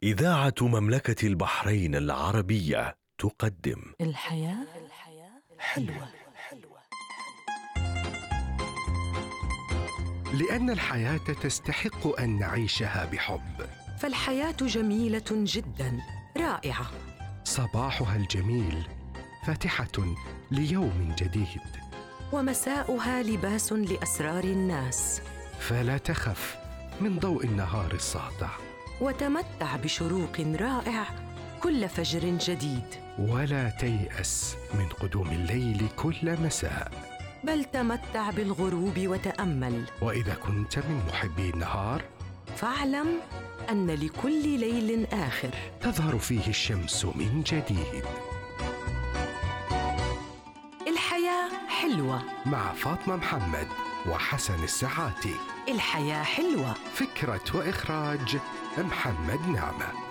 إذاعة مملكة البحرين العربية تقدم الحياة حلوة. لأن الحياة تستحق أن نعيشها بحب. فالحياة جميلة جداً، رائعة. صباحها الجميل فاتحة ليوم جديد، ومساؤها لباس لأسرار الناس. فلا تخف من ضوء النهار الساطع، وتمتع بشروق رائع كل فجر جديد. ولا تيأس من قدوم الليل كل مساء، بل تمتع بالغروب وتأمل. وإذا كنت من محبي النهار فاعلم أن لكل ليل آخر تظهر فيه الشمس من جديد. الحياة حلوة مع فاطمة محمد وحسن السعاتي. الحياة حلوة. فكرة وإخراج محمد نعمة.